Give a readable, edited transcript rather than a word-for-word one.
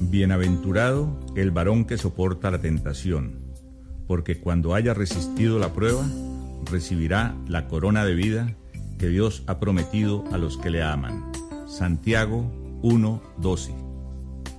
Bienaventurado el varón que soporta la tentación, porque cuando haya resistido la prueba, recibirá la corona de vida que Dios ha prometido a los que le aman. Santiago 1:12.